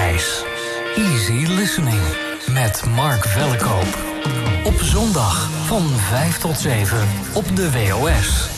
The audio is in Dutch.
Paradijs. Easy Listening met Mark Vellekoop. Op zondag van 5 tot 7 op de WOS.